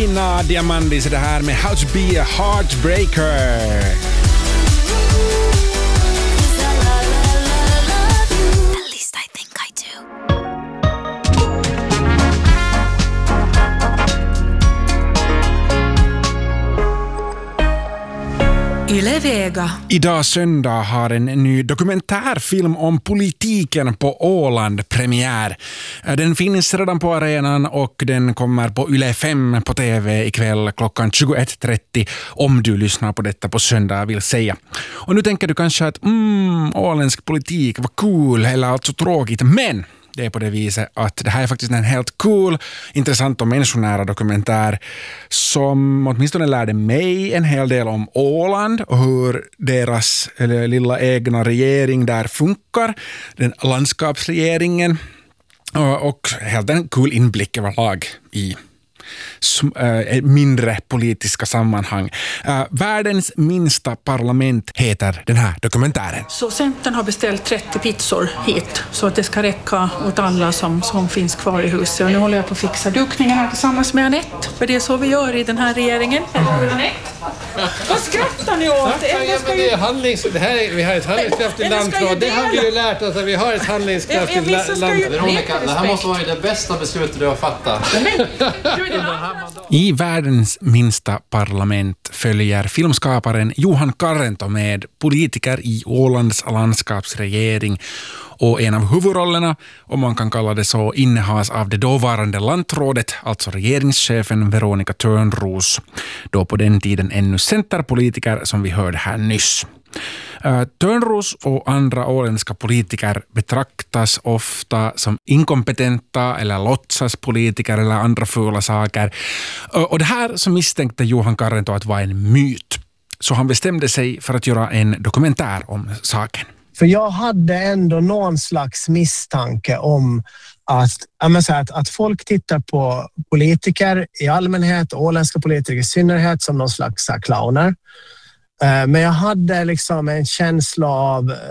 Nina Diamandis är det här med How to be a Heartbreaker. Yle Vega. Idag söndag har en ny dokumentärfilm om politiken på Åland premiär. Den finns redan på arenan och den kommer på Yle 5 på TV ikväll klockan 21.30 om du lyssnar på detta på söndag vill säga. Och nu tänker du kanske att åländsk politik var cool eller alltså tråkigt, men det är på det viset att det här är faktiskt en helt cool, intressant och människonära dokumentär som åtminstone lärde mig en hel del om Åland och hur deras lilla egna regering där funkar, den landskapsregeringen, och helt en cool inblick överlag i mindre politiska sammanhang. Världens minsta parlament heter den här dokumentären. Så Centern har beställt 30 pizzor hit så att det ska räcka åt alla som finns kvar i huset. Och nu håller jag på att fixa dukningen här tillsammans med Anette. För det är så vi gör i den här regeringen. Anette? Vad skrattar ni åt? Vi har ett handlingskraftigt land. Det har vi ju lärt oss att vi har ett handlingskraftigt land. Veronica, det här måste vara det bästa beslutet du har fattat. I världens minsta parlament följer filmskaparen Johan Karrento med politiker i Ålands landskapsregering, och en av huvudrollerna, om man kan kalla det så, innehas av det dåvarande lantrådet, alltså regeringschefen Veronica Törnros, då på den tiden ännu centerpolitiker som vi hörde här nyss. Törnros och andra åländska politiker betraktas ofta som inkompetenta eller låtsaspolitiker eller andra fula saker. Och det här så misstänkte Johan Karrento att var en myt. Så han bestämde sig för att göra en dokumentär om saken. För jag hade ändå någon slags misstanke om att folk tittar på politiker i allmänhet och åländska politiker i synnerhet som någon slags clowner. Men jag hade liksom en känsla av